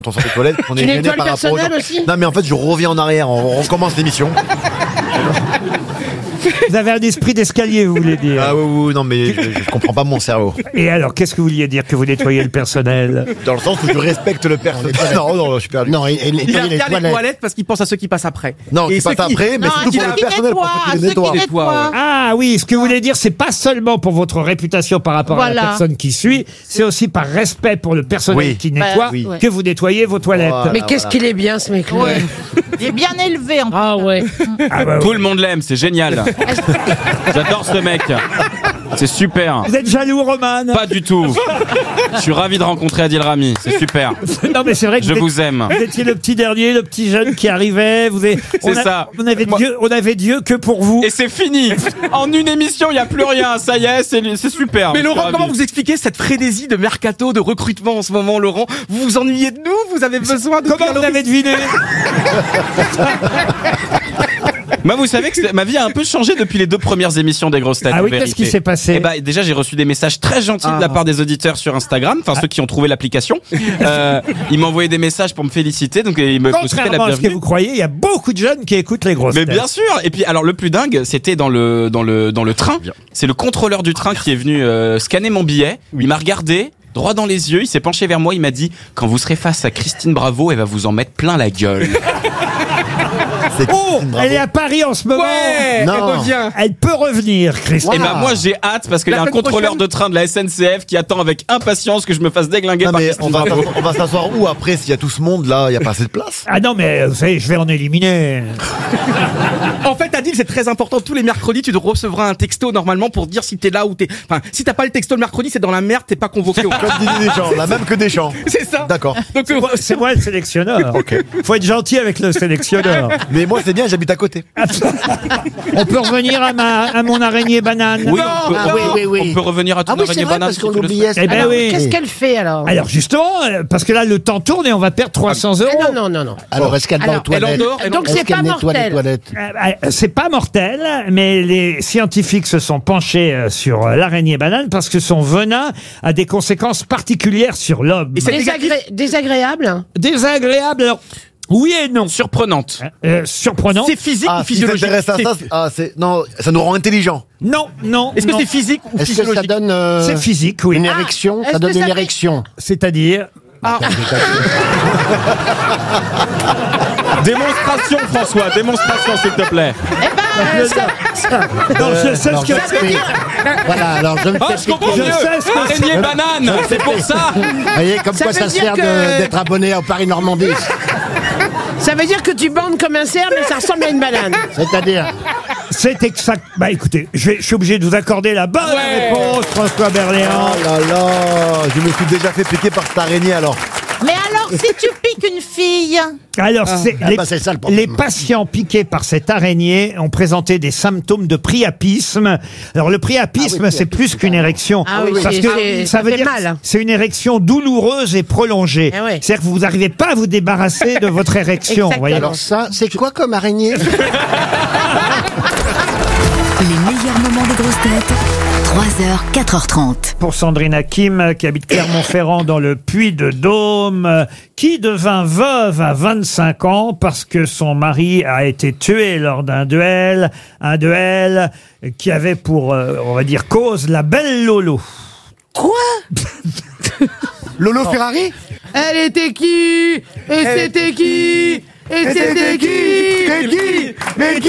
On sort des toilettes, on est Tu gêné nettoies le par rapport aux gens. personnel aussi ? Non mais en fait je reviens en arrière, on recommence l'émission. Vous avez un esprit d'escalier, vous voulez dire. Ah oui, non mais je comprends pas mon cerveau. Et alors, qu'est-ce que vous vouliez dire que vous nettoyez le personnel? Dans le sens où je respecte le personnel. Non, je suis perdu. Non, il Il nettoie regarde les les toilettes parce qu'il pense à ceux qui passent après. Non, Et qui passe ceux qui- après, mais Non, surtout pour ceux le qui personnel, pour nettoient, ceux qui ceux les nettoient. qui nettoient. Ah oui, ce que vous voulez dire, c'est pas seulement pour votre réputation par rapport à la Voilà. personne qui suit, c'est aussi par respect pour le personnel Oui. qui nettoie oui. que vous nettoyez vos toilettes. Voilà. Mais qu'est-ce qu'il est bien, ce mec-là. Ouais. Il est bien élevé en tout Ah ouais. Ah bah, Tout le monde l'aime, c'est génial. J'adore ce mec. C'est super. vous êtes jaloux, Roman? Pas du tout. Je suis ravi de rencontrer Adil Rami. C'est super. Non, mais c'est vrai que Je vous aime. vous étiez le petit dernier, le petit jeune qui arrivait. C'est ça. On avait Moi- Dieu que pour vous. Et c'est fini. En une émission, il n'y a plus rien. Ça y est, c'est super. Mais Je suis Laurent, ravi. comment vous expliquez cette frénésie de mercato, de recrutement en ce moment, Laurent? Vous vous ennuyez de nous? Vous avez besoin de Comment vous avez deviné? Moi, vous savez que ma vie a un peu changé depuis les 2 premières émissions des grosses têtes. Ah en oui, qu'est-ce vérité. qui s'est passé? Eh ben, déjà, j'ai reçu des messages très gentils de la part des auditeurs sur Instagram, enfin ceux qui ont trouvé l'application. Ils m'ont envoyé des messages pour me féliciter, donc ils me souhaitaient la Contrairement à ce que bienvenue. vous croyez, il y a beaucoup de jeunes qui écoutent les grosses Mais têtes. bien sûr. Et puis alors le plus dingue, c'était dans le train. C'est le contrôleur du train qui est venu scanner mon billet. Il m'a regardé droit dans les yeux, il s'est penché vers moi, il m'a dit quand vous serez face à Christine Bravo, elle va vous en mettre plein la gueule. C'est Oh, Christine Bravo. elle est à Paris en ce moment. Ouais, Non. elle revient. Elle peut revenir, Christine. Et ben moi j'ai hâte parce qu'il y a La un semaine contrôleur prochaine de train de la SNCF qui attend avec impatience que je me fasse déglinguer Non par mais Christine Bravo. on va s'asseoir où après s'il y a tout ce monde là, il y a pas assez de place. Ah non, mais vous savez, je vais en éliminer. En fait, Adil, c'est très important. Tous les mercredis, tu recevras un texto normalement pour dire si t'es là ou t'es. Enfin, si t'as pas le texto le mercredi, c'est dans la merde, t'es pas convoqué. Comme Didier Deschamps, la même que Deschamps. C'est ça. D'accord. Donc, C'est moi le sélectionneur. Faut être gentil avec le sélectionneur. Mais moi c'est bien, j'habite à côté. On peut revenir à mon araignée banane. Oui, Non, on peut, ah oui. on peut revenir à ton Ah oui, c'est araignée vrai, banane parce si qu'on tu le l'oubliait. souhaites. Eh ben Alors, oui. qu'est-ce qu'elle fait alors? Alors justement, parce que là le temps tourne et on va perdre 300 euros. Ah, non. Alors, est-ce qu'elle va aux Alors, elle toilettes? endort. Donc Est-ce c'est qu'elle pas nettoie les mortel. toilettes? C'est pas mortel, mais les scientifiques se sont penchés sur l'araignée banane parce que son venin a des conséquences particulières sur l'homme. Et c'est négatif. Désagréable. Désagréable, alors, oui et non. Surprenante. Surprenant. C'est physique Ah, ou si physiologique? t'intéresses à ça, non, ça nous rend intelligents. Non. Est-ce que non. c'est physique ou Est-ce que ça physiologique? donne C'est physique, oui. une érection? est-ce Ça donne que une ça fait- érection. C'est-à-dire. Démonstration, François, démonstration, s'il te plaît. Non, je sais ce que Voilà, alors je me Ah, fais je comprends piquer. mieux. sais ce que Araignée banane, c'est pour ça. Vous voyez, comme Ça quoi veut ça dire sert que- d'être abonné au Paris-Normandie. Ça veut dire que tu bandes comme un cerf, mais ça ressemble à une banane. C'est-à-dire, c'est exact. Bah écoutez, je suis obligé de vous accorder la bonne réponse, François Berléand. Oh là là, je me suis déjà fait piquer par cette araignée alors. Mais alors, si tu piques une fille, Alors, c'est c'est ça le problème. les patients piqués par cette araignée ont présenté des symptômes de priapisme. Alors, le priapisme, c'est plus qu'une érection. Ah oui, parce c'est- que ça veut fait dire mal. c'est une érection douloureuse et prolongée. Eh ouais. C'est-à-dire que vous n'arrivez pas à vous débarrasser de votre érection. Exactement. Voyez. alors ça, c'est quoi comme araignée? Les meilleurs moments des grosses têtes. 3h, 4h30. Pour Sandrine Hakim, qui habite Clermont-Ferrand dans le Puy-de-Dôme, qui devint veuve à 25 ans parce que son mari a été tué lors d'un duel, un duel qui avait pour, on va dire, cause la belle Lolo. Lolo Ferrari? Elle était qui? Et c'était qui? Et c'était qui? Mais qui?